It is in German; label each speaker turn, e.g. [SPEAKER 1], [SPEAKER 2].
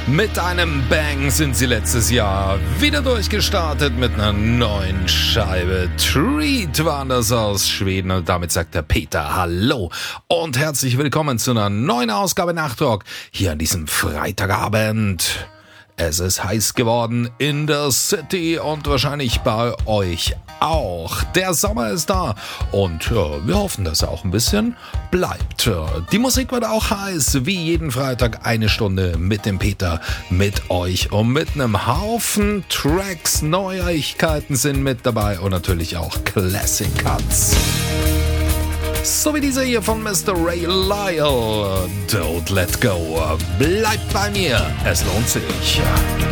[SPEAKER 1] Mit einem Bang sind sie letztes Jahr wieder durchgestartet mit einer neuen Scheibe. Treat waren das aus Schweden und damit sagt der Peter Hallo und herzlich willkommen zu einer neuen Ausgabe Nachtrock hier an diesem Freitagabend. Es ist heiß geworden in der City und wahrscheinlich bei euch auch. Der Sommer ist da und wir hoffen, dass er auch ein bisschen bleibt. Die Musik wird auch heiß, wie jeden Freitag eine Stunde mit dem Peter, mit euch und mit einem Haufen Tracks. Neuigkeiten sind mit dabei und natürlich auch Classic Cuts. So wie dieser hier von Mr. Ray Lyle. Don't let go. Bleibt bei mir. Es lohnt sich.